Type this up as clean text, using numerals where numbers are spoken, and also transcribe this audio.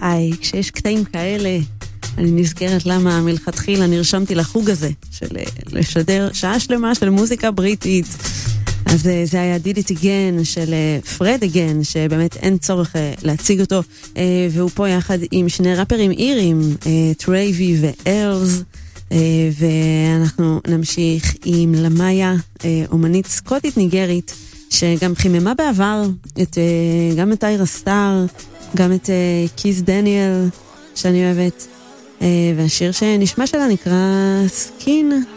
כשיש קטעים כאלה, אני נזכרת למה מלכתחילה נרשמתי לחוג הזה, של לשדר שעה שלמה של מוזיקה בריטית. אז זה היה Did It Again של פרד אגן, שבאמת אין צורך להציג אותו, והוא פה יחד עם שני ראפרים אירים, טרייבי וארלס, ואנחנו נמשיך עם למאיה, אומנית סקוטית ניגרית, שגם חיממה בעבר גם את איירה סטאר, גם את קיס דניאל, שאני אוהבת, והשיר שנשמע שלה נקרא סקין.